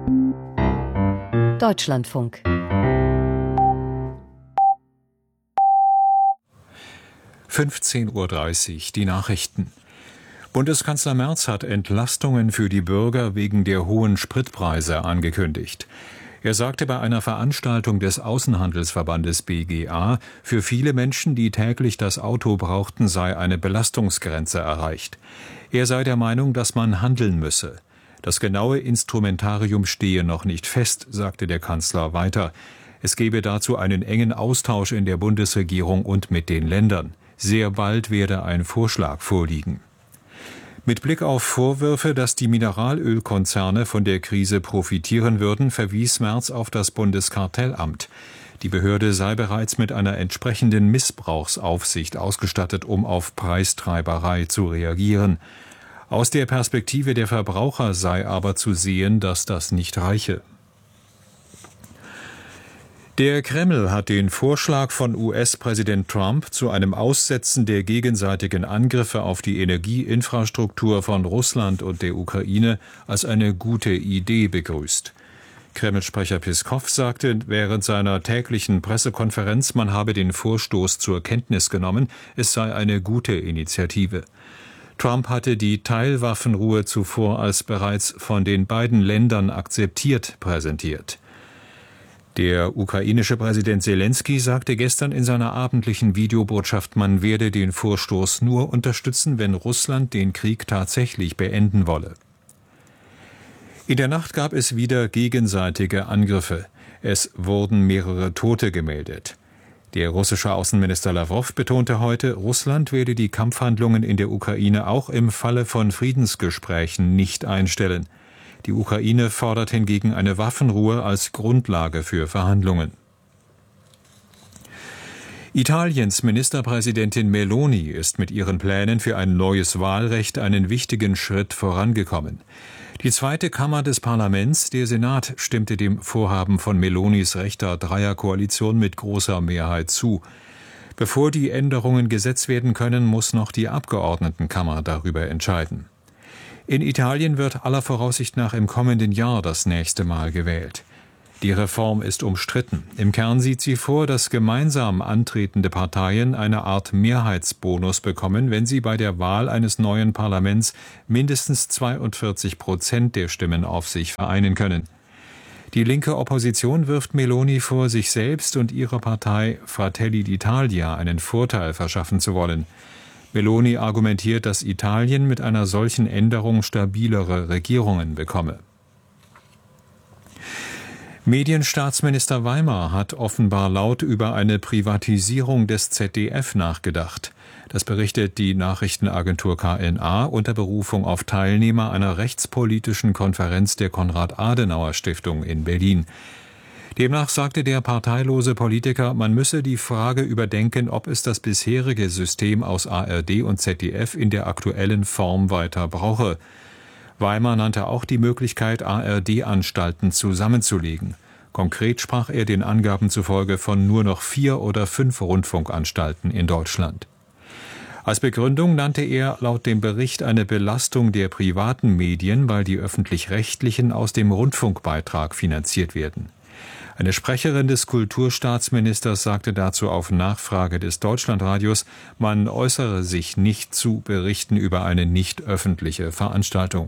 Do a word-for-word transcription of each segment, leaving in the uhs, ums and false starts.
Deutschlandfunk. fünfzehn Uhr dreißig, die Nachrichten. Bundeskanzler Merz hat Entlastungen für die Bürger wegen der hohen Spritpreise angekündigt. Er sagte bei einer Veranstaltung des Außenhandelsverbandes B G A, für viele Menschen, die täglich das Auto brauchten, sei eine Belastungsgrenze erreicht. Er sei der Meinung, dass man handeln müsse. Das genaue Instrumentarium stehe noch nicht fest, sagte der Kanzler weiter. Es gebe dazu einen engen Austausch in der Bundesregierung und mit den Ländern. Sehr bald werde ein Vorschlag vorliegen. Mit Blick auf Vorwürfe, dass die Mineralölkonzerne von der Krise profitieren würden, verwies Merz auf das Bundeskartellamt. Die Behörde sei bereits mit einer entsprechenden Missbrauchsaufsicht ausgestattet, um auf Preistreiberei zu reagieren. Aus der Perspektive der Verbraucher sei aber zu sehen, dass das nicht reiche. Der Kreml hat den Vorschlag von U S-Präsident Trump zu einem Aussetzen der gegenseitigen Angriffe auf die Energieinfrastruktur von Russland und der Ukraine als eine gute Idee begrüßt. Kreml-Sprecher Peskow sagte während seiner täglichen Pressekonferenz, man habe den Vorstoß zur Kenntnis genommen, es sei eine gute Initiative. Trump hatte die Teilwaffenruhe zuvor als bereits von den beiden Ländern akzeptiert präsentiert. Der ukrainische Präsident Selenskyj sagte gestern in seiner abendlichen Videobotschaft, man werde den Vorstoß nur unterstützen, wenn Russland den Krieg tatsächlich beenden wolle. In der Nacht gab es wieder gegenseitige Angriffe. Es wurden mehrere Tote gemeldet. Der russische Außenminister Lawrow betonte heute, Russland werde die Kampfhandlungen in der Ukraine auch im Falle von Friedensgesprächen nicht einstellen. Die Ukraine fordert hingegen eine Waffenruhe als Grundlage für Verhandlungen. Italiens Ministerpräsidentin Meloni ist mit ihren Plänen für ein neues Wahlrecht einen wichtigen Schritt vorangekommen. Die zweite Kammer des Parlaments, der Senat, stimmte dem Vorhaben von Melonis rechter Dreierkoalition mit großer Mehrheit zu. Bevor die Änderungen Gesetz werden können, muss noch die Abgeordnetenkammer darüber entscheiden. In Italien wird aller Voraussicht nach im kommenden Jahr das nächste Mal gewählt. Die Reform ist umstritten. Im Kern sieht sie vor, dass gemeinsam antretende Parteien eine Art Mehrheitsbonus bekommen, wenn sie bei der Wahl eines neuen Parlaments mindestens zweiundvierzig Prozent der Stimmen auf sich vereinen können. Die linke Opposition wirft Meloni vor, sich selbst und ihrer Partei Fratelli d'Italia einen Vorteil verschaffen zu wollen. Meloni argumentiert, dass Italien mit einer solchen Änderung stabilere Regierungen bekomme. Medienstaatsminister Weimar hat offenbar laut über eine Privatisierung des Z D F nachgedacht. Das berichtet die Nachrichtenagentur K N A unter Berufung auf Teilnehmer einer rechtspolitischen Konferenz der Konrad-Adenauer-Stiftung in Berlin. Demnach sagte der parteilose Politiker, man müsse die Frage überdenken, ob es das bisherige System aus A R D und Z D F in der aktuellen Form weiter brauche. Weimar nannte auch die Möglichkeit, A R D-Anstalten zusammenzulegen. Konkret sprach er den Angaben zufolge von nur noch vier oder fünf Rundfunkanstalten in Deutschland. Als Begründung nannte er laut dem Bericht eine Belastung der privaten Medien, weil die öffentlich-rechtlichen aus dem Rundfunkbeitrag finanziert werden. Eine Sprecherin des Kulturstaatsministers sagte dazu auf Nachfrage des Deutschlandradios, man äußere sich nicht zu Berichten über eine nicht öffentliche Veranstaltung.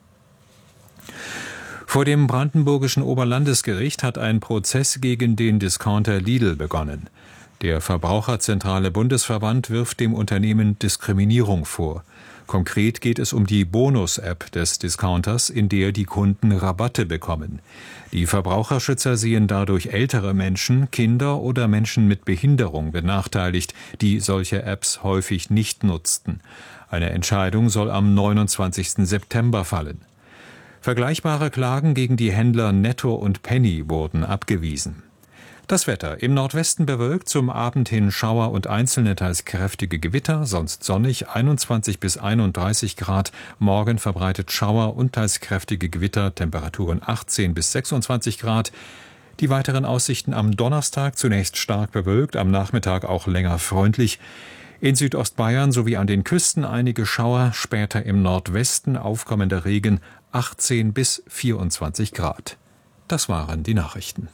Vor dem brandenburgischen Oberlandesgericht hat ein Prozess gegen den Discounter Lidl begonnen. Der Verbraucherzentrale Bundesverband wirft dem Unternehmen Diskriminierung vor. Konkret geht es um die Bonus-App des Discounters, in der die Kunden Rabatte bekommen. Die Verbraucherschützer sehen dadurch ältere Menschen, Kinder oder Menschen mit Behinderung benachteiligt, die solche Apps häufig nicht nutzten. Eine Entscheidung soll am neunundzwanzigsten September fallen. Vergleichbare Klagen gegen die Händler Netto und Penny wurden abgewiesen. Das Wetter: im Nordwesten bewölkt, zum Abend hin Schauer und einzelne teils kräftige Gewitter, sonst sonnig, einundzwanzig bis einunddreißig Grad. Morgen verbreitet Schauer und teils kräftige Gewitter, Temperaturen achtzehn bis sechsundzwanzig Grad. Die weiteren Aussichten am Donnerstag: zunächst stark bewölkt, am Nachmittag auch länger freundlich. In Südostbayern sowie an den Küsten einige Schauer, später im Nordwesten aufkommender Regen, achtzehn bis vierundzwanzig Grad. Das waren die Nachrichten.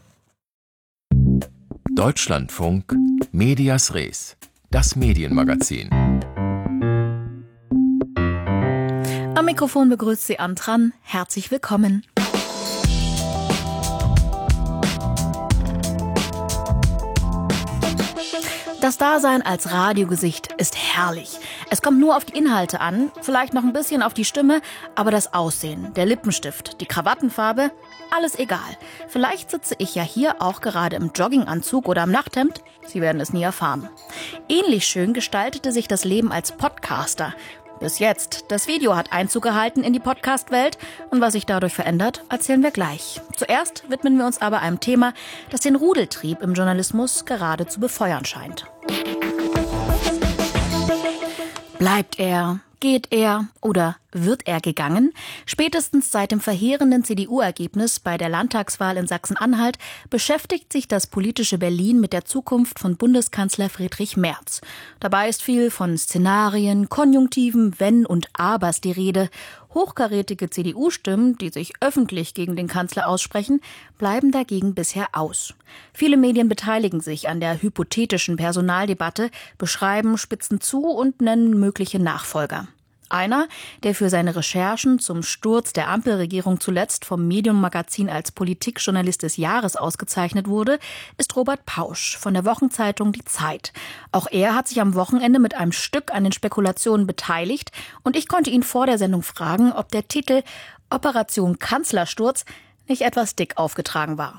Deutschlandfunk Medias Res, das Medienmagazin. Am Mikrofon begrüßt Sie Antran. Herzlich willkommen. Das Dasein als Radiogesicht ist herrlich. Es kommt nur auf die Inhalte an, vielleicht noch ein bisschen auf die Stimme, aber das Aussehen, der Lippenstift, die Krawattenfarbe, alles egal. Vielleicht sitze ich ja hier auch gerade im Jogginganzug oder im Nachthemd. Sie werden es nie erfahren. Ähnlich schön gestaltete sich das Leben als Podcaster. Bis jetzt. Das Video hat Einzug gehalten in die Podcast-Welt und was sich dadurch verändert, erzählen wir gleich. Zuerst widmen wir uns aber einem Thema, das den Rudeltrieb im Journalismus gerade zu befeuern scheint. Bleibt er? Geht er oder wird er gegangen? Spätestens seit dem verheerenden C D U-Ergebnis bei der Landtagswahl in Sachsen-Anhalt beschäftigt sich das politische Berlin mit der Zukunft von Bundeskanzler Friedrich Merz. Dabei ist viel von Szenarien, Konjunktiven, Wenn und Abers die Rede. Hochkarätige C D U-Stimmen, die sich öffentlich gegen den Kanzler aussprechen, bleiben dagegen bisher aus. Viele Medien beteiligen sich an der hypothetischen Personaldebatte, beschreiben, spitzen zu und nennen mögliche Nachfolger. Einer, der für seine Recherchen zum Sturz der Ampelregierung zuletzt vom Medium-Magazin als Politikjournalist des Jahres ausgezeichnet wurde, ist Robert Pausch von der Wochenzeitung Die Zeit. Auch er hat sich am Wochenende mit einem Stück an den Spekulationen beteiligt und ich konnte ihn vor der Sendung fragen, ob der Titel Operation Kanzlersturz nicht etwas dick aufgetragen war.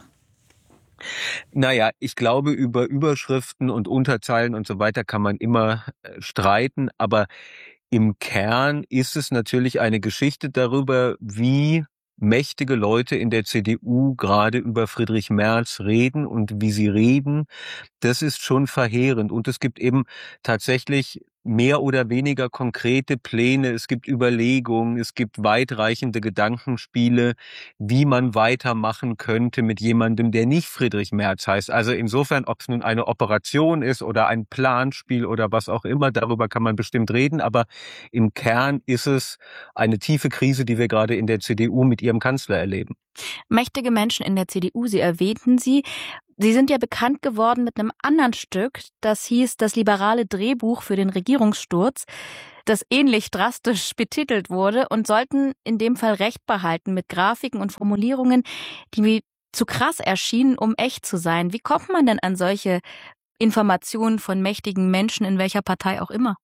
Naja, ich glaube, über Überschriften und Unterzeilen und so weiter kann man immer äh, streiten, aber im Kern ist es natürlich eine Geschichte darüber, wie mächtige Leute in der C D U gerade über Friedrich Merz reden und wie sie reden. Das ist schon verheerend. Und es gibt eben tatsächlich mehr oder weniger konkrete Pläne, es gibt Überlegungen, es gibt weitreichende Gedankenspiele, wie man weitermachen könnte mit jemandem, der nicht Friedrich Merz heißt. Also insofern, ob es nun eine Operation ist oder ein Planspiel oder was auch immer, darüber kann man bestimmt reden, aber im Kern ist es eine tiefe Krise, die wir gerade in der C D U mit ihrem Kanzler erleben. Mächtige Menschen in der C D U, Sie erwähnten sie. Sie sind ja bekannt geworden mit einem anderen Stück, das hieß Das liberale Drehbuch für den Regierungssturz, das ähnlich drastisch betitelt wurde und sollten in dem Fall Recht behalten mit Grafiken und Formulierungen, die mir zu krass erschienen, um echt zu sein. Wie kommt man denn an solche Informationen von mächtigen Menschen, in welcher Partei auch immer?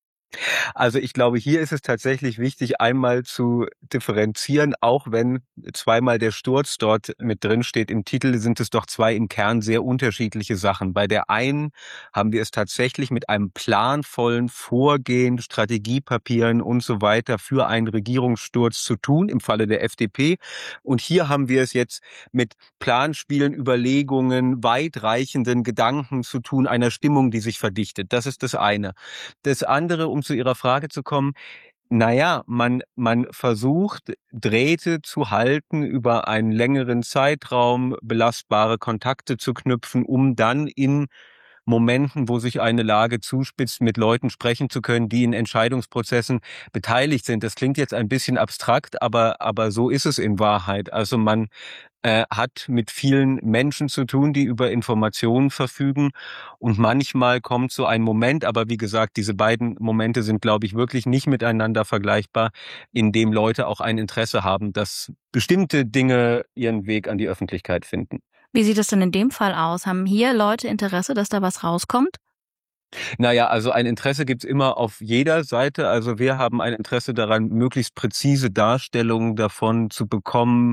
Also ich glaube, hier ist es tatsächlich wichtig, einmal zu differenzieren, auch wenn zweimal der Sturz dort mit drin steht im Titel, sind es doch zwei im Kern sehr unterschiedliche Sachen. Bei der einen haben wir es tatsächlich mit einem planvollen Vorgehen, Strategiepapieren und so weiter für einen Regierungssturz zu tun, im Falle der F D P. Und hier haben wir es jetzt mit Planspielen, Überlegungen, weitreichenden Gedanken zu tun, einer Stimmung, die sich verdichtet. Das ist das eine. Das andere, um zu Ihrer Frage zu kommen, naja, man, man versucht, Drähte zu halten über einen längeren Zeitraum, belastbare Kontakte zu knüpfen, um dann in Momenten, wo sich eine Lage zuspitzt, mit Leuten sprechen zu können, die in Entscheidungsprozessen beteiligt sind. Das klingt jetzt ein bisschen abstrakt, aber, aber so ist es in Wahrheit. Also man äh, hat mit vielen Menschen zu tun, die über Informationen verfügen. Und manchmal kommt so ein Moment, aber wie gesagt, diese beiden Momente sind, glaube ich, wirklich nicht miteinander vergleichbar, in dem Leute auch ein Interesse haben, dass bestimmte Dinge ihren Weg an die Öffentlichkeit finden. Wie sieht es denn in dem Fall aus? Haben hier Leute Interesse, dass da was rauskommt? Naja, also ein Interesse gibt's immer auf jeder Seite. Also wir haben ein Interesse daran, möglichst präzise Darstellungen davon zu bekommen,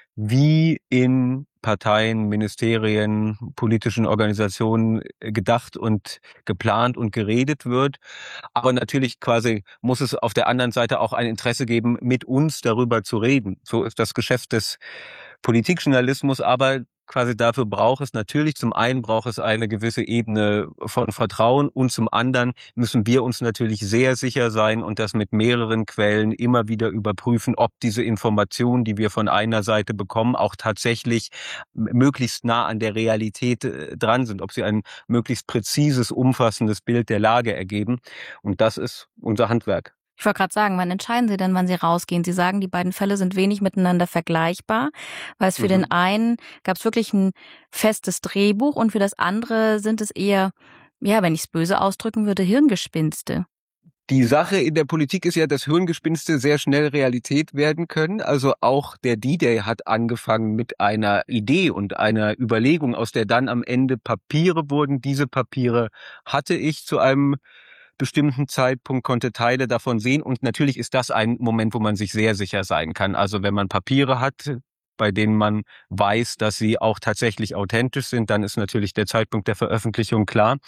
wie in Parteien, Ministerien, politischen Organisationen gedacht und geplant und geredet wird. Aber natürlich quasi muss es auf der anderen Seite auch ein Interesse geben, mit uns darüber zu reden. So ist das Geschäft des Politikjournalismus, aber quasi dafür braucht es natürlich, zum einen braucht es eine gewisse Ebene von Vertrauen und zum anderen müssen wir uns natürlich sehr sicher sein und das mit mehreren Quellen immer wieder überprüfen, ob diese Informationen, die wir von einer Seite bekommen, auch tatsächlich möglichst nah an der Realität dran sind, ob sie ein möglichst präzises, umfassendes Bild der Lage ergeben. Und das ist unser Handwerk. Ich wollte gerade sagen, wann entscheiden Sie denn, wann Sie rausgehen? Sie sagen, die beiden Fälle sind wenig miteinander vergleichbar, weil es für mhm. den einen gab es wirklich ein festes Drehbuch und für das andere sind es eher, ja, wenn ich es böse ausdrücken würde, Hirngespinste. Die Sache in der Politik ist ja, dass Hirngespinste sehr schnell Realität werden können. Also auch der D-Day hat angefangen mit einer Idee und einer Überlegung, aus der dann am Ende Papiere wurden. Diese Papiere hatte ich zu einem bestimmten Zeitpunkt, konnte Teile davon sehen. Und natürlich ist das ein Moment, wo man sich sehr sicher sein kann. Also wenn man Papiere hat, bei denen man weiß, dass sie auch tatsächlich authentisch sind, dann ist natürlich der Zeitpunkt der Veröffentlichung klar.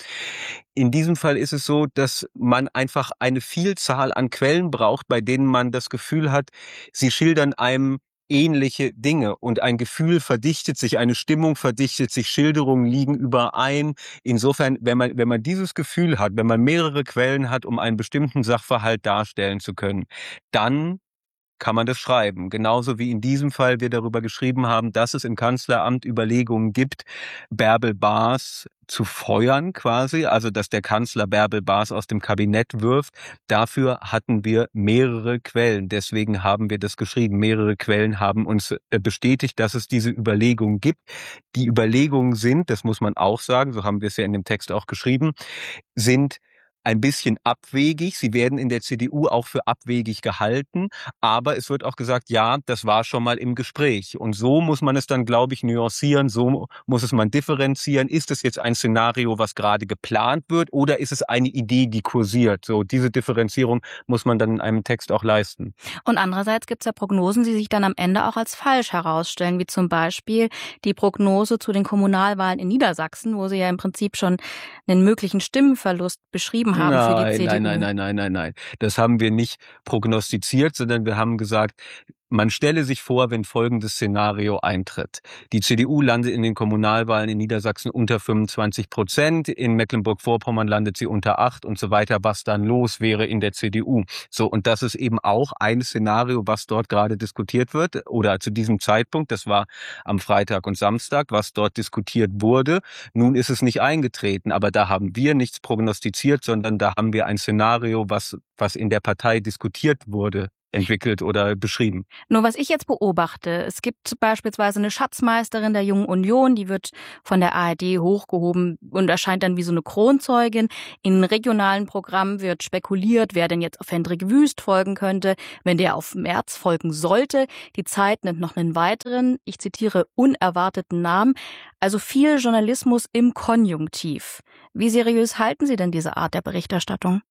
In diesem Fall ist es so, dass man einfach eine Vielzahl an Quellen braucht, bei denen man das Gefühl hat, sie schildern einem ähnliche Dinge und ein Gefühl verdichtet sich, eine Stimmung verdichtet sich, Schilderungen liegen überein. Insofern, wenn man, wenn man dieses Gefühl hat, wenn man mehrere Quellen hat, um einen bestimmten Sachverhalt darstellen zu können, dann kann man das schreiben. Genauso wie in diesem Fall wir darüber geschrieben haben, dass es im Kanzleramt Überlegungen gibt, Bärbel Baas zu feuern quasi, also dass der Kanzler Bärbel Baas aus dem Kabinett wirft. Dafür hatten wir mehrere Quellen. Deswegen haben wir das geschrieben. Mehrere Quellen haben uns bestätigt, dass es diese Überlegungen gibt. Die Überlegungen sind, das muss man auch sagen, so haben wir es ja in dem Text auch geschrieben, sind ein bisschen abwegig. Sie werden in der C D U auch für abwegig gehalten. Aber es wird auch gesagt, ja, das war schon mal im Gespräch. Und so muss man es dann, glaube ich, nuancieren. So muss es man differenzieren. Ist es jetzt ein Szenario, was gerade geplant wird, oder ist es eine Idee, die kursiert? So, diese Differenzierung muss man dann in einem Text auch leisten. Und andererseits gibt es ja Prognosen, die sich dann am Ende auch als falsch herausstellen, wie zum Beispiel die Prognose zu den Kommunalwahlen in Niedersachsen, wo Sie ja im Prinzip schon einen möglichen Stimmenverlust beschrieben haben nein, für die C D U. Nein, nein, nein, nein, nein, nein. Das haben wir nicht prognostiziert, sondern wir haben gesagt, man stelle sich vor, wenn folgendes Szenario eintritt. Die C D U landet in den Kommunalwahlen in Niedersachsen unter fünfundzwanzig Prozent, in Mecklenburg-Vorpommern landet sie unter acht und so weiter, was dann los wäre in der C D U. So, und das ist eben auch ein Szenario, was dort gerade diskutiert wird, oder zu diesem Zeitpunkt, das war am Freitag und Samstag, was dort diskutiert wurde. Nun ist es nicht eingetreten, aber da haben wir nichts prognostiziert, sondern da haben wir ein Szenario, was, was in der Partei diskutiert wurde, entwickelt oder beschrieben. Nur was ich jetzt beobachte, es gibt beispielsweise eine Schatzmeisterin der Jungen Union, die wird von der A R D hochgehoben und erscheint dann wie so eine Kronzeugin. In regionalen Programmen wird spekuliert, wer denn jetzt auf Hendrik Wüst folgen könnte, wenn der auf Merz folgen sollte. Die Zeit nimmt noch einen weiteren, ich zitiere, unerwarteten Namen. Also viel Journalismus im Konjunktiv. Wie seriös halten Sie denn diese Art der Berichterstattung?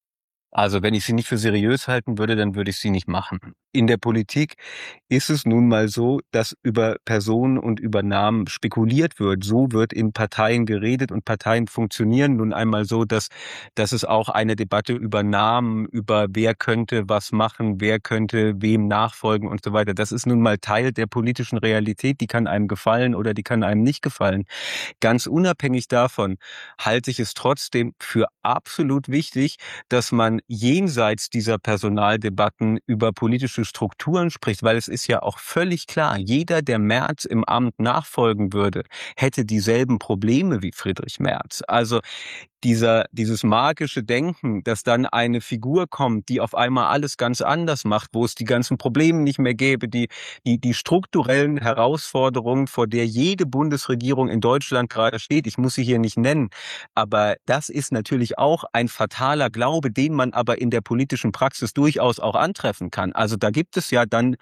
Also wenn ich sie nicht für seriös halten würde, dann würde ich sie nicht machen. In der Politik ist es nun mal so, dass über Personen und über Namen spekuliert wird. So wird in Parteien geredet und Parteien funktionieren nun einmal so, dass, dass es auch eine Debatte über Namen, über wer könnte was machen, wer könnte wem nachfolgen und so weiter. Das ist nun mal Teil der politischen Realität. Die kann einem gefallen oder die kann einem nicht gefallen. Ganz unabhängig davon halte ich es trotzdem für absolut wichtig, dass man jenseits dieser Personaldebatten über politische Strukturen spricht, weil es ist ja auch völlig klar, jeder, der Merz im Amt nachfolgen würde, hätte dieselben Probleme wie Friedrich Merz. Also dieser, dieses magische Denken, dass dann eine Figur kommt, die auf einmal alles ganz anders macht, wo es die ganzen Probleme nicht mehr gäbe, die, die, die strukturellen Herausforderungen, vor der jede Bundesregierung in Deutschland gerade steht. Ich muss sie hier nicht nennen. Aber das ist natürlich auch ein fataler Glaube, den man aber in der politischen Praxis durchaus auch antreffen kann. Also da gibt es ja dann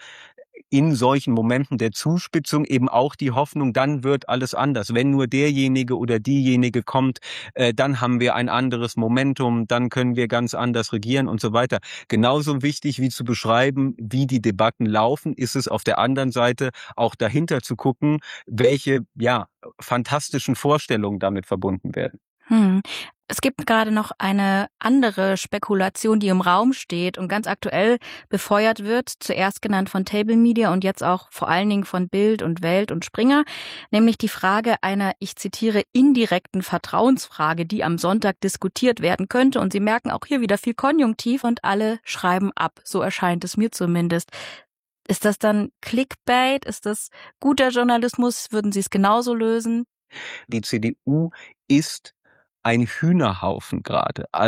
in solchen Momenten der Zuspitzung eben auch die Hoffnung, dann wird alles anders. Wenn nur derjenige oder diejenige kommt, äh, dann haben wir ein anderes Momentum, dann können wir ganz anders regieren und so weiter. Genauso wichtig wie zu beschreiben, wie die Debatten laufen, ist es auf der anderen Seite auch dahinter zu gucken, welche ja fantastischen Vorstellungen damit verbunden werden. Hm. Es gibt gerade noch eine andere Spekulation, die im Raum steht und ganz aktuell befeuert wird, zuerst genannt von Table Media und jetzt auch vor allen Dingen von Bild und Welt und Springer, nämlich die Frage einer, ich zitiere, indirekten Vertrauensfrage, die am Sonntag diskutiert werden könnte. Und Sie merken auch hier wieder viel Konjunktiv und alle schreiben ab. So erscheint es mir zumindest. Ist das dann Clickbait? Ist das guter Journalismus? Würden Sie es genauso lösen? Die C D U ist ein Hühnerhaufen gerade. Also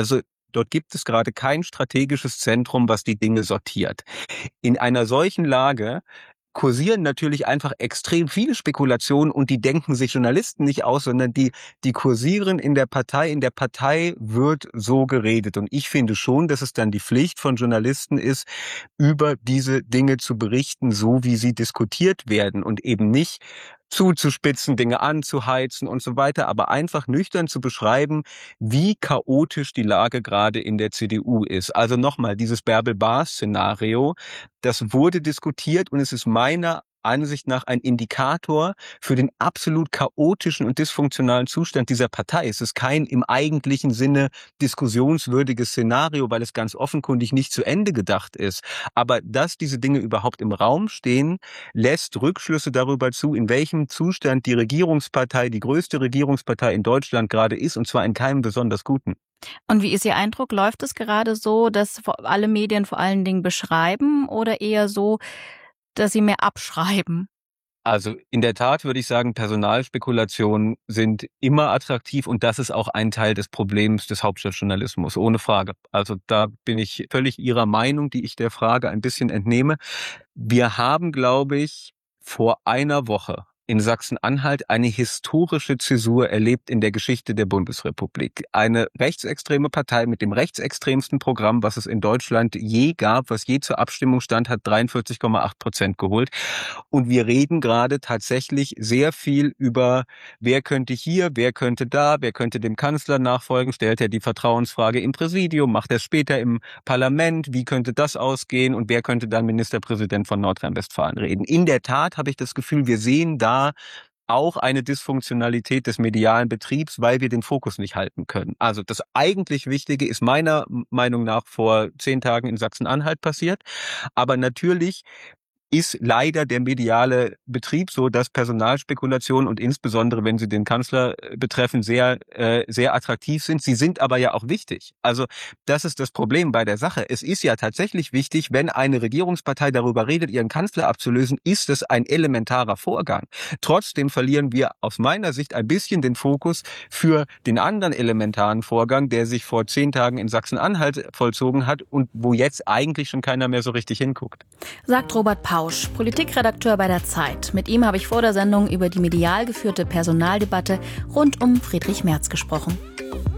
Dort gibt es gerade kein strategisches Zentrum, was die Dinge sortiert. In einer solchen Lage kursieren natürlich einfach extrem viele Spekulationen und die denken sich Journalisten nicht aus, sondern die, die kursieren in der Partei. In der Partei wird so geredet. Und ich finde schon, dass es dann die Pflicht von Journalisten ist, über diese Dinge zu berichten, so wie sie diskutiert werden und eben nicht zuzuspitzen, Dinge anzuheizen und so weiter, aber einfach nüchtern zu beschreiben, wie chaotisch die Lage gerade in der C D U ist. Also nochmal, dieses Bärbel-Baas-Szenario, das wurde diskutiert und es ist meiner Ansicht nach ein Indikator für den absolut chaotischen und dysfunktionalen Zustand dieser Partei. Es ist kein im eigentlichen Sinne diskussionswürdiges Szenario, weil es ganz offenkundig nicht zu Ende gedacht ist. Aber dass diese Dinge überhaupt im Raum stehen, lässt Rückschlüsse darüber zu, in welchem Zustand die Regierungspartei, die größte Regierungspartei in Deutschland gerade ist, und zwar in keinem besonders guten. Und wie ist Ihr Eindruck? Läuft es gerade so, dass alle Medien vor allen Dingen beschreiben oder eher so, dass sie mehr abschreiben? Also in der Tat würde ich sagen, Personalspekulationen sind immer attraktiv und das ist auch ein Teil des Problems des Hauptstadtjournalismus, ohne Frage. Also da bin ich völlig Ihrer Meinung, die ich der Frage ein bisschen entnehme. Wir haben, glaube ich, vor einer Woche in Sachsen-Anhalt eine historische Zäsur erlebt in der Geschichte der Bundesrepublik. Eine rechtsextreme Partei mit dem rechtsextremsten Programm, was es in Deutschland je gab, was je zur Abstimmung stand, hat dreiundvierzig Komma acht Prozent geholt. Und wir reden gerade tatsächlich sehr viel über, wer könnte hier, wer könnte da, wer könnte dem Kanzler nachfolgen, stellt er die Vertrauensfrage im Präsidium, macht er es später im Parlament, wie könnte das ausgehen und wer könnte dann Ministerpräsident von Nordrhein-Westfalen reden. In der Tat habe ich das Gefühl, wir sehen da auch eine Dysfunktionalität des medialen Betriebs, weil wir den Fokus nicht halten können. Also das eigentlich Wichtige ist meiner Meinung nach vor zehn Tagen in Sachsen-Anhalt passiert. Aber natürlich ist leider der mediale Betrieb so, dass Personalspekulationen und insbesondere, wenn sie den Kanzler betreffen, sehr äh, sehr attraktiv sind. Sie sind aber ja auch wichtig. Also das ist das Problem bei der Sache. Es ist ja tatsächlich wichtig, wenn eine Regierungspartei darüber redet, ihren Kanzler abzulösen, ist es ein elementarer Vorgang. Trotzdem verlieren wir aus meiner Sicht ein bisschen den Fokus für den anderen elementaren Vorgang, der sich vor zehn Tagen in Sachsen-Anhalt vollzogen hat und wo jetzt eigentlich schon keiner mehr so richtig hinguckt. Sagt Robert Pausch, Politikredakteur bei der Zeit. Mit ihm habe ich vor der Sendung über die medial geführte Personaldebatte rund um Friedrich Merz gesprochen.